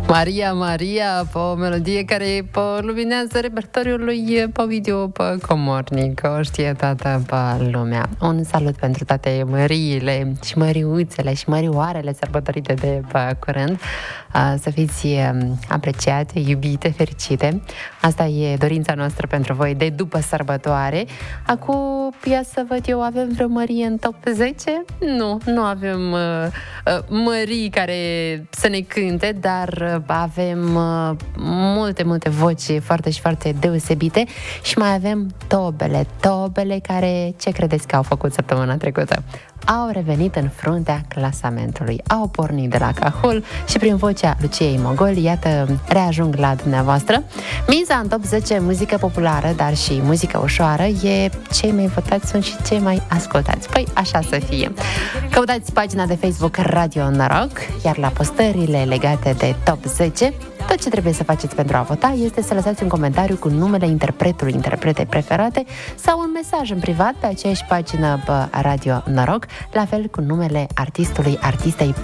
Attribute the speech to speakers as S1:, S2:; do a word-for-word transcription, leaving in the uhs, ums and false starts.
S1: Maria, Maria, pe o melodie care luminează repertoriul lui Ovidiu Comornic, o știe toată lumea. Un salut pentru toate măriile și măriuțele și mărioarele sărbătorite de curând. Să fiți apreciate, iubite, fericite. Asta e dorința noastră pentru voi de după sărbătoare. Acum, ia să văd eu, avem vreo mărie în top zece? Nu, nu avem uh, mării care să ne cânte, dar avem uh, multe, multe voci foarte și foarte deosebite și mai avem tobele, tobele care, ce credeți că au făcut săptămâna trecută? Au revenit în fruntea clasamentului. Au pornit de la Cahul și prin vocea Luciei Mogol, iată, reajung la dumneavoastră. Miza în top zece muzică populară, dar și muzică ușoară, e cei mai votați sunt și cei mai ascultați. Păi așa să fie. Căutați pagina de Facebook Radio Noroc, iar la postările legate de top zece, tot ce trebuie să faceți pentru a vota este să lăsați un comentariu cu numele interpretului, interpretei preferate sau un mesaj în privat pe aceeași pagină pe Radio Noroc, la fel cu numele artistului, artistei